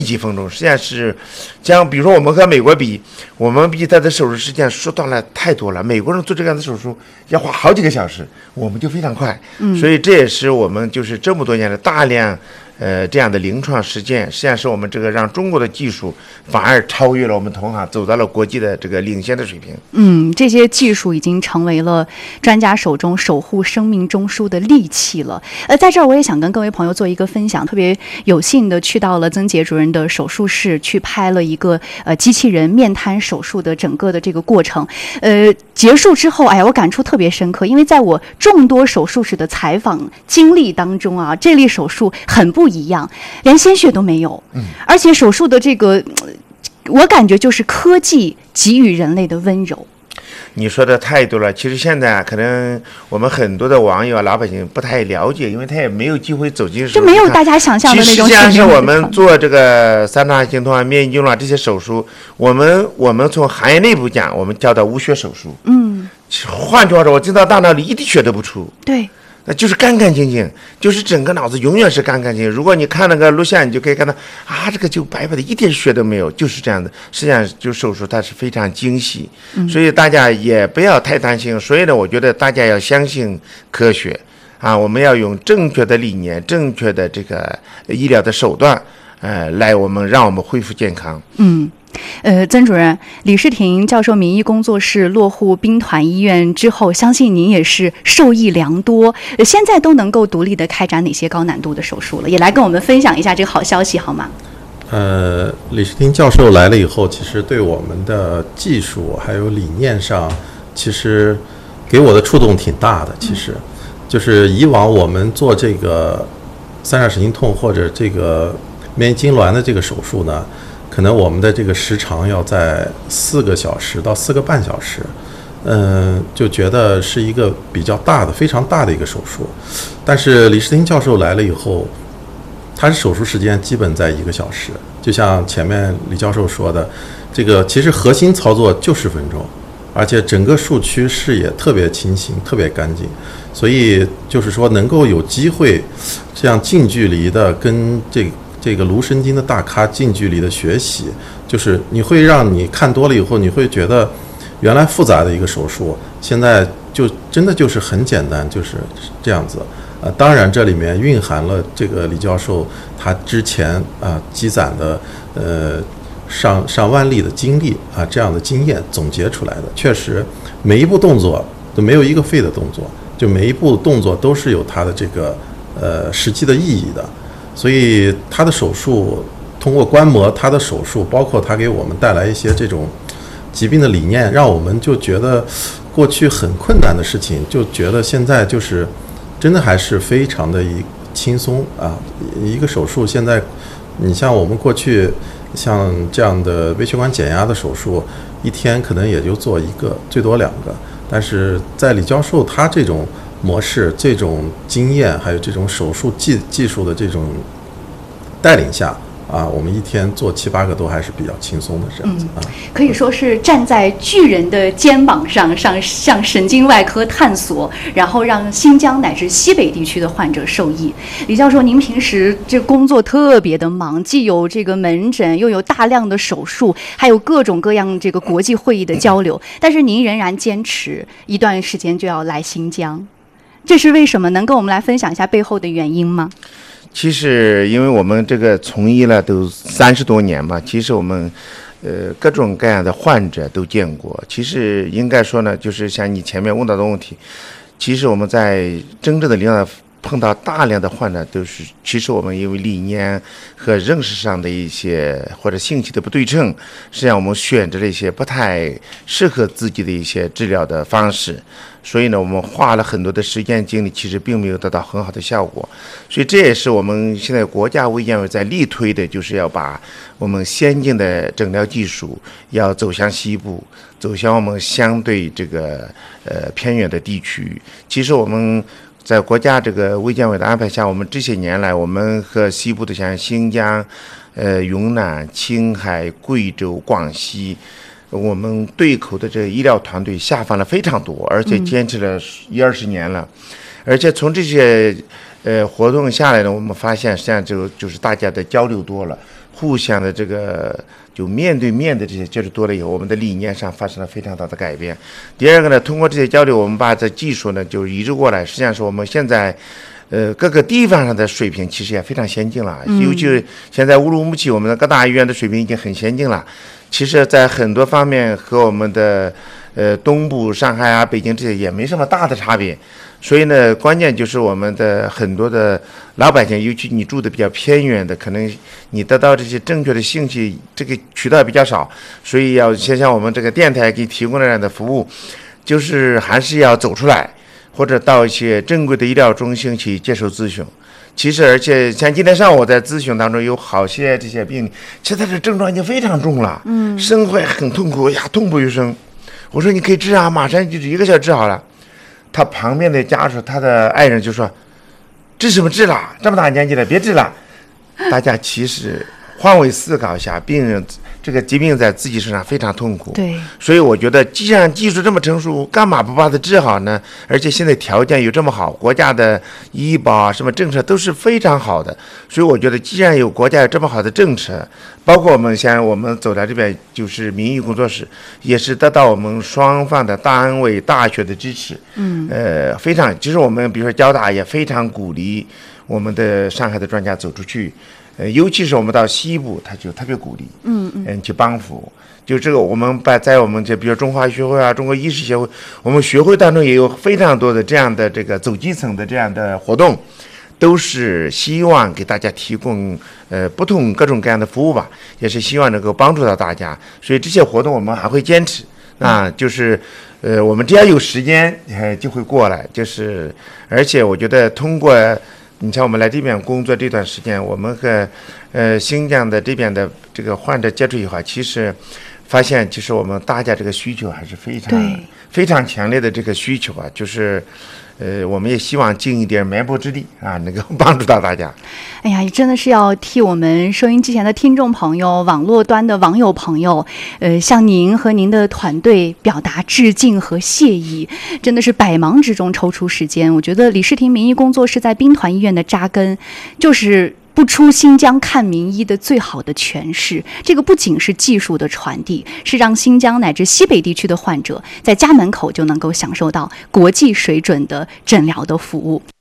几分钟，实际上是将比如说我们和美国比，我们比它的手术时间缩短了太多了。美国人做这样的手术要花好几个小时，我们就非常快。所以这也是我们就是这么多年的大量这样的临床实践，实际上是我们这个让中国的技术反而超越了我们同行，走到了国际的这个领先的水平。 这些技术已经成为了专家手中守护生命中枢的利器了。在这儿我也想跟各位朋友做一个分享，特别有幸的去到了曾杰主任的手术室，去拍了一个机器人面瘫手术的整个的这个过程。结束之后，我感触特别深刻，因为在我众多手术室的采访经历当中啊，这例手术很不一样，连鲜血都没有，而且手术的这个，我感觉就是科技给予人类的温柔。 你说的太多了。其实现在可能我们很多的网友老百姓不太了解，因为他也没有机会走进手术， 就没有大家想象的那种。 实际上是我们做这个三叉形痛啊、面筋啊这些手术，我们从行业内部讲，我们叫做无血手术。换句话说，我进到大脑里一滴血都不出。 对。 那就是干干净净，就是整个脑子永远是干干净净。如果你看那个录像，你就可以看到这个就白白的，一点血都没有，就是这样的。实际上，就手术它是非常精细，所以大家也不要太担心。所以呢，我觉得大家要相信科学我们要用正确的理念、正确的这个医疗的手段，让我们恢复健康。 曾主任，李世廷教授名医工作室落户兵团医院之后，相信您也是受益良多。现在都能够独立的开展哪些高难度的手术了？也来跟我们分享一下这个好消息好吗？ 李世廷教授来了以后，其实对我们的技术还有理念上，其实给我的触动挺大的。其实就是以往我们做这个三叉神经痛或者这个面睑痨的这个手术呢，可能我们的这个时长要在4个小时到4个半小时，就觉得是一个比较大的、非常大的一个手术。但是李世廷教授来了以后，他的手术时间基本在1个小时。就像前面李教授说的，这个其实核心操作就10分钟，而且整个术区视野特别清晰、特别干净，所以就是说能够有机会这样近距离的跟这个颅神经的大咖近距离的学习，就是你会让你看多了以后，你会觉得原来复杂的一个手术，现在就真的就是很简单，就是这样子。当然这里面蕴含了这个李教授他之前积攒的上万例的经历这样的经验总结出来的。确实每一步动作都没有一个废的动作，就每一步动作都是有它的这个实际的意义的。所以他的手术通过观摩他的手术，包括他给我们带来一些这种疾病的理念，让我们就觉得过去很困难的事情，就觉得现在就是真的还是非常的轻松一个手术现在你像我们过去像这样的微血管减压的手术，一天可能也就做1个，最多2个。但是在李教授他这种模式、这种经验，还有这种手术技术的这种带领下我们一天做7、8个都还是比较轻松的这样子可以说是站在巨人的肩膀上向神经外科探索，然后让新疆乃至西北地区的患者受益。李教授，您平时这工作特别的忙，既有这个门诊，又有大量的手术，还有各种各样这个国际会议的交流，但是您仍然坚持一段时间就要来新疆，这是为什么？能跟我们来分享一下背后的原因吗？ 其实因为我们这个从医了都30多年嘛，其实我们各种各样的患者都见过。其实应该说呢，就是像你前面问到的问题，其实我们在真正的临床碰到大量的患者，都是其实我们因为理念和认识上的一些或者信息的不对称，实际上我们选择了一些不太适合自己的一些治疗的方式，所以呢我们花了很多的时间精力，其实并没有得到很好的效果。所以这也是我们现在国家卫健委在力推的，就是要把我们先进的诊疗技术要走向西部，走向我们相对这个偏远的地区。其实我们在国家这个卫健委的安排下，我们这些年来，我们和西部的像新疆、云南、青海、贵州、广西，我们对口的这个医疗团队下放了非常多，而且坚持了10-20年了。而且从这些活动下来呢，我们发现实际上就是大家的交流多了， 互相的这个就面对面的这些接触多了以后，我们的理念上发生了非常大的改变。第二个呢，通过这些交流，我们把这技术呢就移植过来，实际上是我们现在各个地方上的水平其实也非常先进了，尤其现在乌鲁木齐我们的各大医院的水平已经很先进了。其实，在很多方面和我们的东部上海啊、北京这些也没什么大的差别。所以呢，关键就是我们的很多的老百姓，尤其你住的比较偏远的，可能你得到这些正确的信息，这个渠道比较少，所以要先像我们这个电台给提供的这样的服务，就是还是要走出来，或者到一些正规的医疗中心去接受咨询。其实，而且像今天上午我在咨询当中有好些这些病例，其实他的症状已经非常重了，生活很痛苦呀，痛不欲生。我说你可以治啊，马上就1个小时治好了。他旁边的家属，他的爱人就说：“治什么治了？这么大年纪了，别治了。”大家其实换位思考一下，病人这个疾病在自己身上非常痛苦， 对， 所以我觉得既然技术这么成熟，干嘛不把它治好呢？而且现在条件又这么好，国家的医保啊什么政策都是非常好的，所以我觉得既然有国家有这么好的政策，包括我们像我们走到这边就是民意工作室，也是得到我们双方的单位大学的支持，非常，其实我们比如说交大也非常鼓励我们的上海的专家走出去。尤其是我们到西部，他就特别鼓励，去帮扶。就这个，我们在我们这，比如中华医学会啊、中国医师协会，我们学会当中也有非常多的这样的这个走基层的这样的活动，都是希望给大家提供不同各种各样的服务吧，也是希望能够帮助到大家。所以这些活动我们还会坚持。就是我们只要有时间，就会过来。就是而且我觉得通过。你像我们来这边工作这段时间，我们和新疆的这边的这个患者接触以后，其实发现其实我们大家这个需求还是非常强烈的这个需求啊，就是我们也希望尽一点绵薄之力啊，能够帮助到大家。 哎呀，真的是要替我们收音机前的听众朋友、网络端的网友朋友，向您和您的团队表达致敬和谢意。真的是百忙之中抽出时间，我觉得李世廷民医工作室在兵团医院的扎根，就是不出新疆看名医的最好的诠释。这个不仅是技术的传递，是让新疆乃至西北地区的患者在家门口就能够享受到国际水准的诊疗的服务。